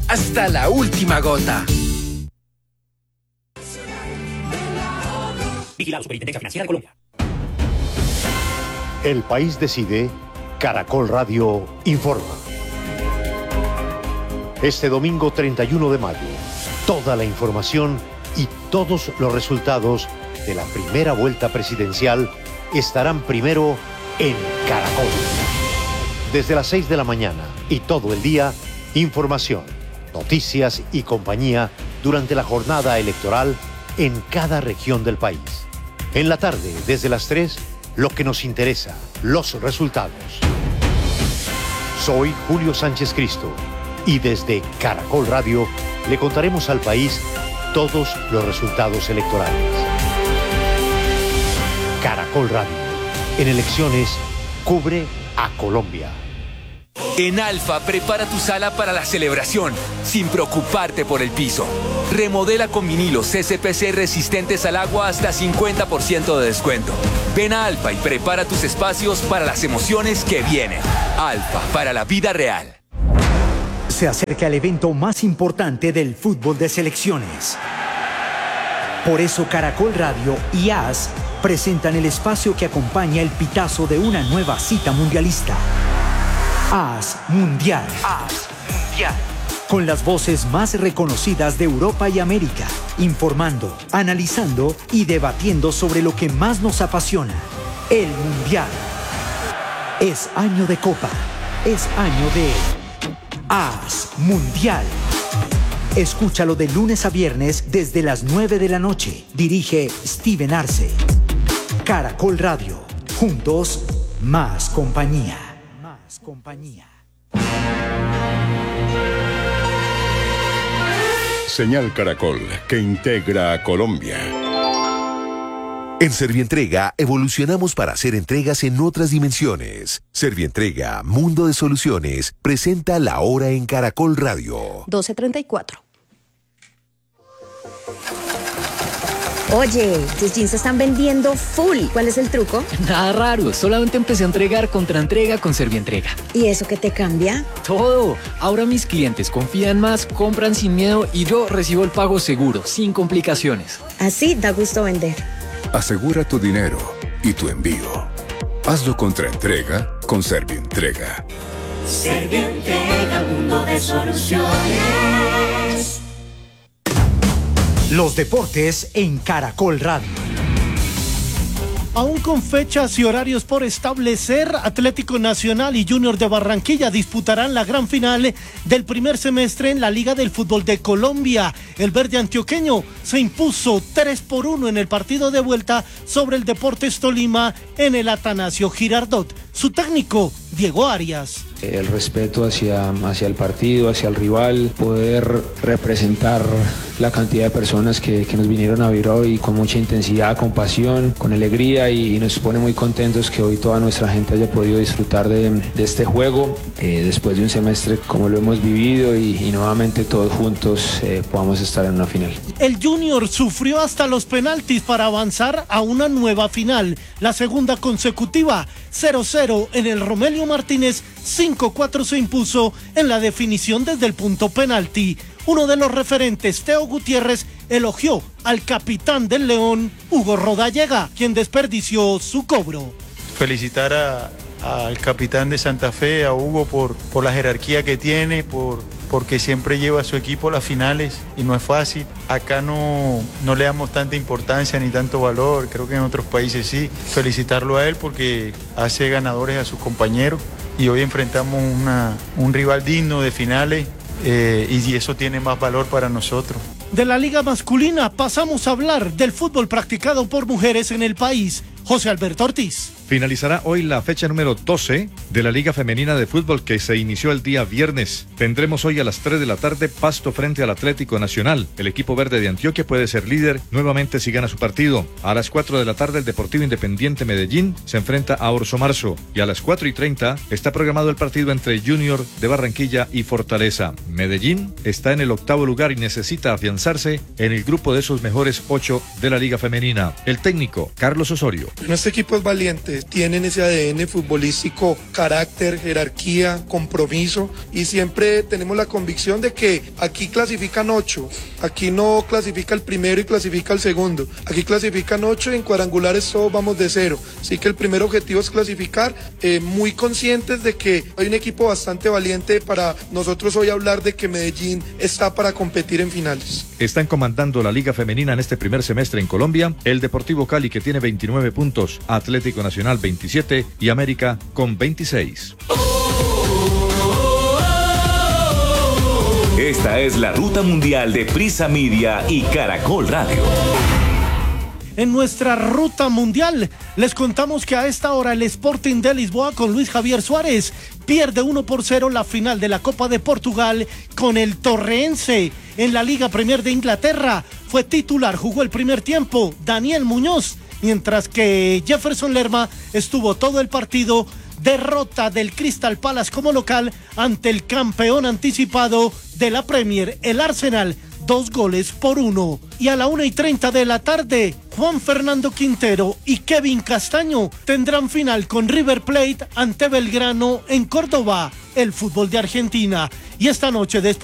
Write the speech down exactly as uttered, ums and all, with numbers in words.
hasta la última gota. Vigilado Superintendencia Financiera de Colombia. El País decide, Caracol Radio informa. Este domingo treinta y uno de mayo, toda la información y todos los resultados de la primera vuelta presidencial estarán primero en Caracol. Desde las seis de la mañana y todo el día, información, noticias y compañía durante la jornada electoral en cada región del país. En la tarde, desde las tres, lo que nos interesa, los resultados. Soy Julio Sánchez Cristo y desde Caracol Radio le contaremos al país todos los resultados electorales. Caracol Radio, en elecciones, cubre a Colombia. En Alfa, prepara tu sala para la celebración, sin preocuparte por el piso. Remodela con vinilos C C P C resistentes al agua hasta cincuenta por ciento de descuento. Ven a Alfa y prepara tus espacios para las emociones que vienen. Alfa, para la vida real. Se acerca el evento más importante del fútbol de selecciones. Por eso Caracol Radio y A S presentan el espacio que acompaña el pitazo de una nueva cita mundialista. A S Mundial. A S Mundial. Con las voces más reconocidas de Europa y América, informando, analizando y debatiendo sobre lo que más nos apasiona, el Mundial. Es año de Copa, es año de A S Mundial. Escúchalo de lunes a viernes desde las nueve de la noche. Dirige Steven Arce. Caracol Radio. Juntos, más compañía. Más compañía. Señal Caracol, que integra a Colombia. En Servientrega evolucionamos para hacer entregas en otras dimensiones. Servientrega, Mundo de Soluciones, presenta La Hora en Caracol Radio. doce treinta y cuatro. Oye, tus jeans se están vendiendo full. ¿Cuál es el truco? Nada raro, solamente empecé a entregar contra entrega con Servientrega. ¿Y eso qué te cambia? Todo. Ahora mis clientes confían más, compran sin miedo y yo recibo el pago seguro, sin complicaciones. Así da gusto vender. Asegura tu dinero y tu envío. Hazlo contra entrega con Servientrega. Servientrega, mundo de soluciones. Los deportes en Caracol Radio. Aún con fechas y horarios por establecer, Atlético Nacional y Junior de Barranquilla disputarán la gran final del primer semestre en la Liga del Fútbol de Colombia. El verde antioqueño se impuso tres por uno en el partido de vuelta sobre el Deportes Tolima en el Atanasio Girardot. Su técnico, Diego Arias. El respeto hacia, hacia el partido, hacia el rival, poder representar la cantidad de personas que, que nos vinieron a ver hoy con mucha intensidad, con pasión, con alegría y, y nos pone muy contentos que hoy toda nuestra gente haya podido disfrutar de, de este juego eh, después de un semestre como lo hemos vivido y, y nuevamente todos juntos eh, podamos estar en una final. El Junior sufrió hasta los penaltis para avanzar a una nueva final, la segunda consecutiva. cero cero en el Romelio Martínez, cinco cuatro se impuso en la definición desde el punto penalti. Uno de los referentes, Teo Gutiérrez, elogió al capitán del León, Hugo Rodallega, quien desperdició su cobro. Felicitar a, al capitán de Santa Fe, a Hugo, por, por la jerarquía que tiene, por, porque siempre lleva a su equipo a las finales y no es fácil. Acá no, no le damos tanta importancia ni tanto valor, creo que en otros países sí. Felicitarlo a él porque hace ganadores a sus compañeros y hoy enfrentamos una, un rival digno de finales eh, y eso tiene más valor para nosotros. De la liga masculina pasamos a hablar del fútbol practicado por mujeres en el país. José Alberto Ortiz. Finalizará hoy la fecha número doce de la Liga Femenina de Fútbol que se inició el día viernes. Tendremos hoy a las tres de la tarde Pasto frente al Atlético Nacional. El equipo verde de Antioquia puede ser líder nuevamente si gana su partido. A las cuatro de la tarde el Deportivo Independiente Medellín se enfrenta a Orso Marzo. Y a las cuatro y treinta está programado el partido entre Junior de Barranquilla y Fortaleza. Medellín está en el octavo lugar y necesita afianzarse en el grupo de esos mejores ocho de la Liga Femenina. El técnico, Carlos Osorio. Bueno, este equipo es valiente, tienen ese A D N futbolístico, carácter, jerarquía, compromiso y siempre tenemos la convicción de que aquí clasifican ocho, aquí no clasifica el primero y clasifica el segundo, aquí clasifican ocho y en cuadrangulares todos vamos de cero, así que el primer objetivo es clasificar, eh, muy conscientes de que hay un equipo bastante valiente para nosotros hoy hablar de que Medellín está para competir en finales. Están comandando la Liga Femenina en este primer semestre en Colombia, el Deportivo Cali que tiene veintinueve puntos, Atlético Nacional veintisiete y América con veintiséis. Esta es la ruta mundial de Prisa Media y Caracol Radio. En nuestra ruta mundial les contamos que a esta hora el Sporting de Lisboa con Luis Javier Suárez pierde uno por cero la final de la Copa de Portugal con el Torreense. En la Liga Premier de Inglaterra fue titular, jugó el primer tiempo Daniel Muñoz, mientras que Jefferson Lerma estuvo todo el partido. Derrota del Crystal Palace como local ante el campeón anticipado de la Premier, el Arsenal, dos goles por uno. Y a la una y treinta de la tarde, Juan Fernando Quintero y Kevin Castaño tendrán final con River Plate ante Belgrano en Córdoba, el fútbol de Argentina. Y esta noche, después